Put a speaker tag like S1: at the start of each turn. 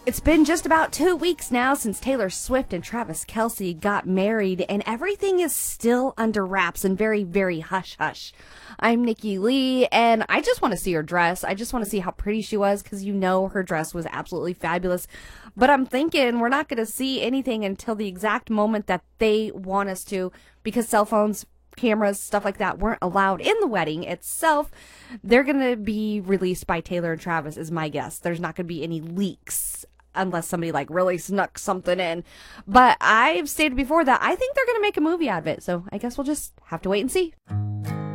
S1: It's been just about 2 weeks now since Taylor Swift and Travis Kelce got married, and everything is still under wraps and very, very hush-hush. I'm Nikki Lee, and I just want to see her dress. I just want to see how pretty she was, because you know her dress was absolutely fabulous. But I'm thinking we're not going to see anything until the exact moment that they want us to, because cell phones, cameras, stuff like that weren't allowed in the wedding itself. They're going to be released by Taylor and Travis, is my guess. There's not going to be any leaks unless somebody like really snuck something in. But I've stated before that I think they're going to make a movie out of it. So I guess we'll just have to wait and see.